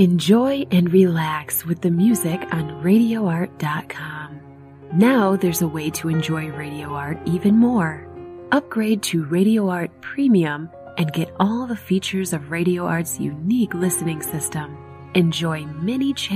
Enjoy and relax with the music on RadioArt.com. Now there's a way to enjoy Radio Art even more. Upgrade to Radio Art Premium and get all the features of Radio Art's unique listening system. Enjoy many